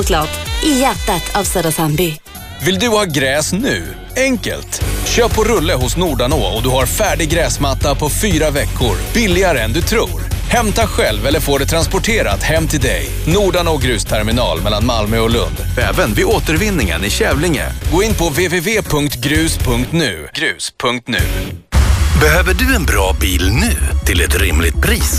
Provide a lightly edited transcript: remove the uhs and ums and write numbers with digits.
såklart, i hjärtat av Södra Sandby. Vill du ha gräs nu? Enkelt. Köp på rulle hos Nordanå och du har färdig gräsmatta på 4 veckor. Billigare än du tror. Hämta själv eller få det transporterat hem till dig. Nordanå grusterminal mellan Malmö och Lund. Även vid återvinningen i Kävlinge. Gå in på www.grus.nu. Grus.nu. Behöver du en bra bil nu till ett rimligt pris?